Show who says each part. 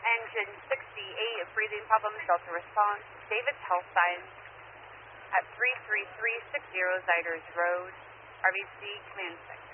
Speaker 1: Engine 68, breathing problems, Delta response. David's Health Signs at 33360 Ziders Road, RBC Command 6.